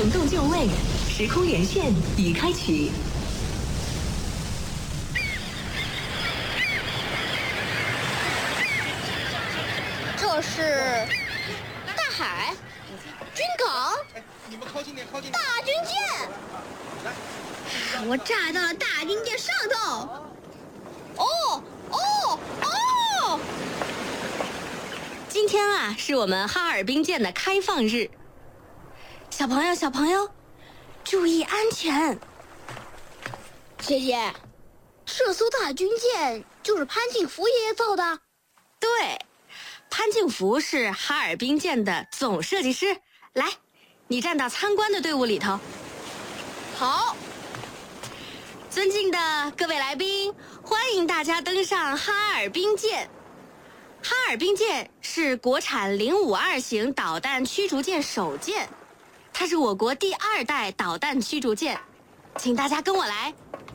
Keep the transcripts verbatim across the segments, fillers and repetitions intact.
重动就位，时空连线已开启。 这是大海、军港、 你们靠近点，靠近点。 大军舰。我炸到了大军舰上头。哦哦哦！ 今天啊，是我们哈尔滨舰的开放日。小朋友，小朋友，注意安全。 姐姐，这艘大军舰就是潘敬福爷爷造的？ 对，潘敬福是哈尔滨舰的总设计师。来，你站到参观的队伍里头。 好。 尊敬的各位来宾，欢迎大家登上哈尔滨舰。哈尔滨舰是国产零五二型导弹驱逐舰首舰，它是我国第二代导弹驱逐舰。请大家跟我来，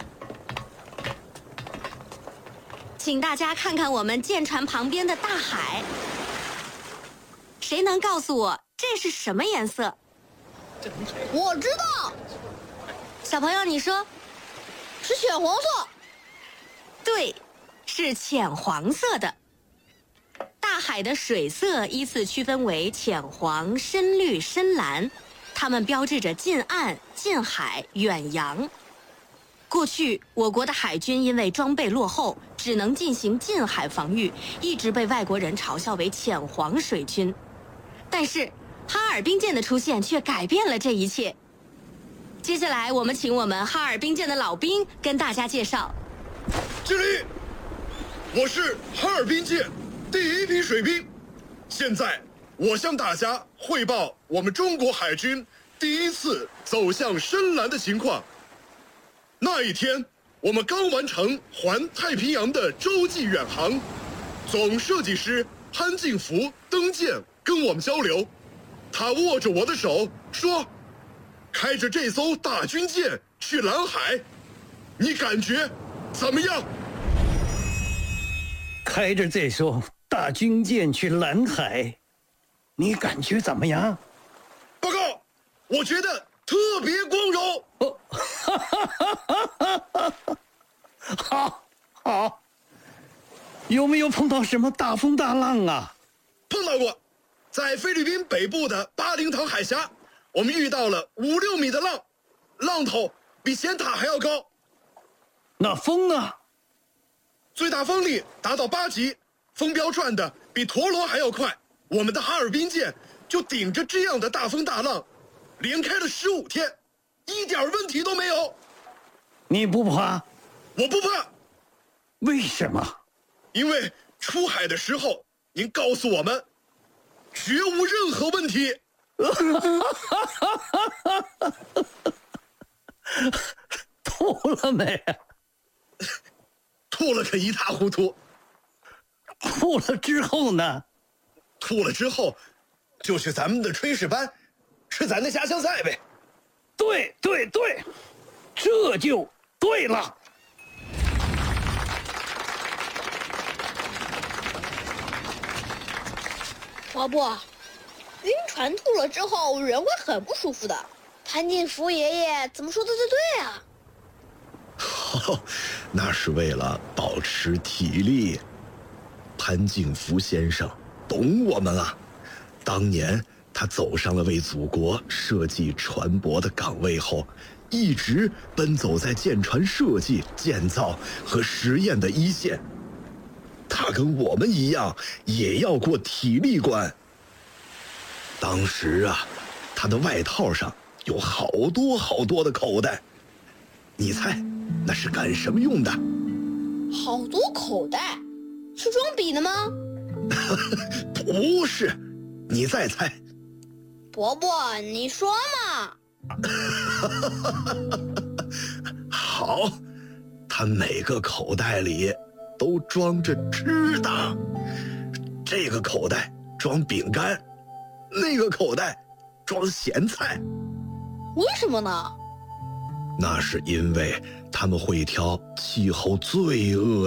请大家看看我们舰船旁边的大海。谁能告诉我这是什么颜色？ 我知道。 小朋友，你说？ 是浅黄色。 对，是浅黄色的。大海的水色依次区分为浅黄、深绿、深蓝，它们标志着近岸、近海、远洋。过去我国的海军因为装备落后，只能进行近海防御，一直被外国人嘲笑为浅黄水军。但是哈尔滨舰的出现却改变了这一切。接下来我们请我们哈尔滨舰的老兵跟大家介绍。 敬礼！我是哈尔滨舰第一批水兵，现在我向大家汇报我们中国海军第一次走向深蓝的情况。那一天，我们刚完成环太平洋的洲际远航，总设计师潘敬福登舰跟我们交流，他握着我的手说：“开着这艘大军舰去蓝海，你感觉怎么样？” 开着这艘大军舰去蓝海，你感觉怎么样？ 报告，我觉得特别光荣。 哦，哈哈哈哈哈哈！好，好。有没有碰到什么大风大浪啊？ 碰到过，在菲律宾北部的巴林塘海峡，我们遇到了五六米的浪，浪头比尖塔还要高。 那风呢？ 最大风力达到八级，风标转的比陀螺还要快。我们的哈尔滨舰就顶着这样的大风大浪，连开了十五天，一点问题都没有。 你不怕？ 我不怕。 为什么？ 因为出海的时候您告诉我们，绝无任何问题。 吐了没？ 吐了个一塌糊涂。 吐了之后呢？ 吐了之后，就去咱们的炊事班，吃咱的家乡菜呗。 对对对，这就对了。 伯伯，晕船吐了之后，人会很不舒服的。潘敬福爷爷怎么说的就对啊？ 哦，那是为了保持体力。潘敬福先生懂我们啊，当年他走上了为祖国设计船舶的岗位后，一直奔走在舰船设计、建造和实验的一线。他跟我们一样，也要过体力关。当时啊，他的外套上有好多好多的口袋，你猜那是干什么用的？ 好多口袋，是装笔的吗？ 不是，你再猜。 伯伯，你说嘛。 好，他每个口袋里都装着吃的，这个口袋装饼干，那个口袋装咸菜。 为什么呢？ 那是因为他们会挑气候最恶